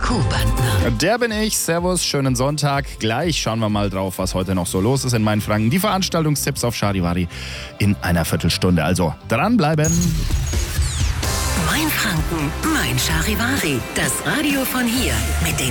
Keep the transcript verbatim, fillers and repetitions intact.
Kuhbandner. Der bin ich. Servus, schönen Sonntag. Gleich schauen wir mal drauf, was heute noch so los ist in Mainfranken. Die Veranstaltungstipps auf Charivari in einer Viertelstunde. Also dranbleiben. Mainfranken, mein Charivari. Das Radio von hier mit den